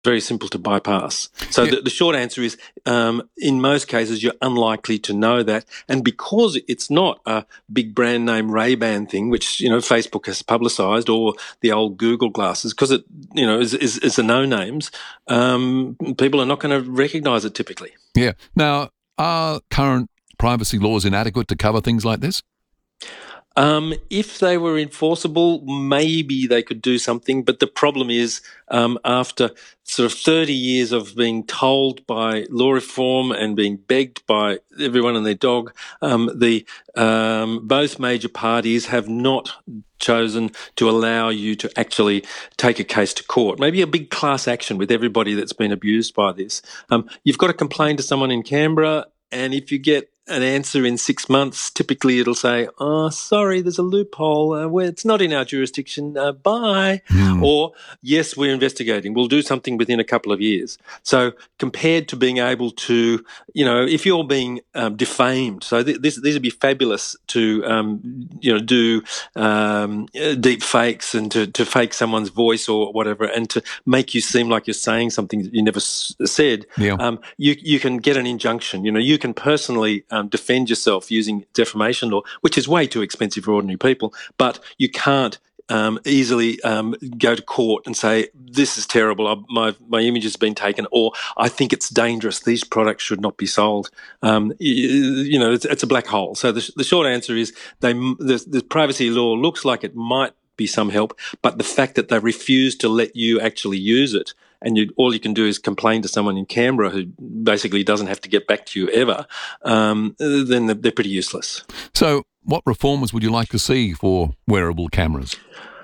very simple to bypass. So the short answer is, in most cases, you're unlikely to know that. And because it's not a big brand name Ray-Ban thing, which, Facebook has publicised, or the old Google glasses, because it, is the no-names, people are not going to recognise it typically. Yeah. Now, are current privacy laws inadequate to cover things like this? If they were enforceable, maybe they could do something. But the problem is, after sort of 30 years of being told by law reform and being begged by everyone and their dog, both major parties have not chosen to allow you to actually take a case to court. Maybe a big class action with everybody that's been abused by this. You've got to complain to someone in Canberra, and if you get an answer in 6 months, typically it'll say, "Oh, sorry, there's a loophole. Where it's not in our jurisdiction. Bye." Or, "Yes, we're investigating. We'll do something within a couple of years." So compared to being able to, if you're being defamed, so these would be fabulous to, do deep fakes and to fake someone's voice or whatever, and to make you seem like you're saying something that you never said. Yeah. You can get an injunction. You can personally defend yourself using defamation law, which is way too expensive for ordinary people, but you can't easily go to court and say, "This is terrible, my image has been taken," or "I think it's dangerous, these products should not be sold." It's a black hole. So the short answer is the privacy law looks like it might be some help, but the fact that they refuse to let you actually use it, and all you can do is complain to someone in Canberra who basically doesn't have to get back to you ever, then they're pretty useless. So what reforms would you like to see for wearable cameras?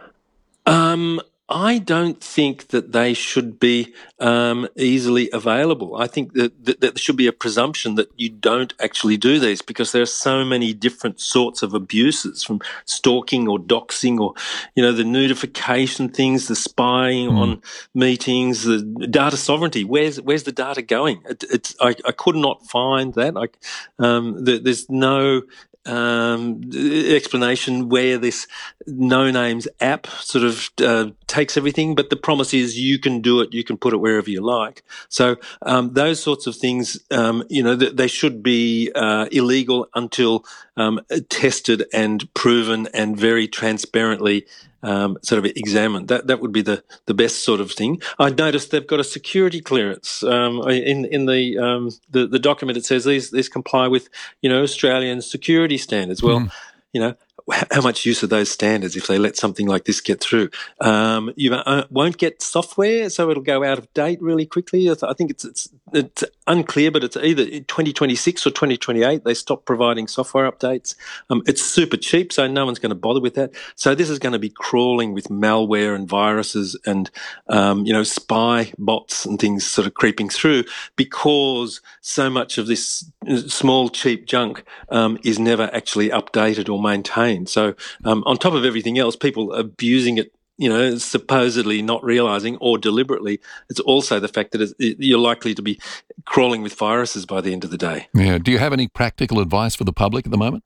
I don't think that they should be easily available. I think that there should be a presumption that you don't actually do these, because there are so many different sorts of abuses, from stalking or doxing or, the notification things, the spying on meetings, the data sovereignty. Where's the data going? I could not find that. There's no explanation where this No Names app sort of takes everything, but the promise is you can do it, you can put it wherever you like. So those sorts of things, they should be illegal until tested and proven and very transparently sort of examined. That would be the best sort of thing. I noticed they've got a security clearance in the document. It says these comply with Australian security standards. Well, how much use of those standards if they let something like this get through? You won't get software, so it'll go out of date really quickly. I think it's unclear, but it's either 2026 or 2028 they stop providing software updates. It's super cheap, so no one's going to bother with that. So this is going to be crawling with malware and viruses and spy bots and things sort of creeping through, because so much of this small cheap junk is never actually updated or maintained. So on top of everything else, people abusing it, supposedly not realising, or deliberately. It's also the fact that you're likely to be crawling with viruses by the end of the day. Yeah. Do you have any practical advice for the public at the moment?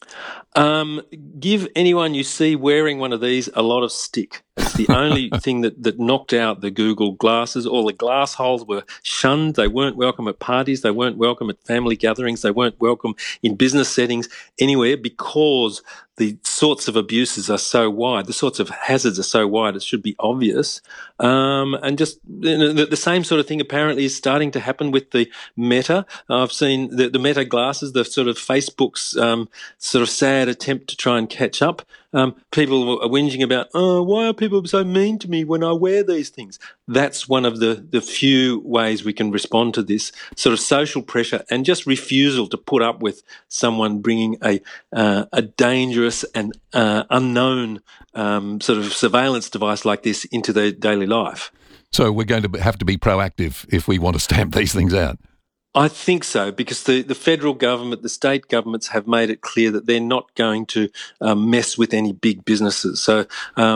Give anyone you see wearing one of these a lot of stick. It's the only thing that knocked out the Google glasses. All the glass holes were shunned. They weren't welcome at parties. They weren't welcome at family gatherings. They weren't welcome in business settings, anywhere, because the sorts of abuses are so wide, the sorts of hazards are so wide, it should be obvious. And just the same sort of thing apparently is starting to happen with the Meta. I've seen the Meta glasses, the sort of Facebook's sort of sad attempt to try and catch up. People are whinging about, why are people so mean to me when I wear these things? That's one of the few ways we can respond to this sort of social pressure and just refusal to put up with someone bringing a dangerous and unknown sort of surveillance device like this into their daily life. So we're going to have to be proactive if we want to stamp these things out. I think so, because the federal government, the state governments have made it clear that they're not going to mess with any big businesses. So,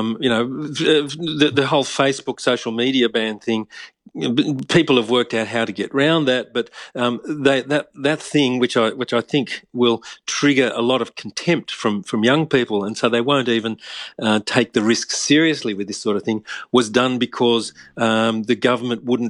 the whole Facebook social media ban thing, people have worked out how to get around that, but that thing, which I think will trigger a lot of contempt from young people, and so they won't even take the risk seriously with this sort of thing, was done because the government wouldn't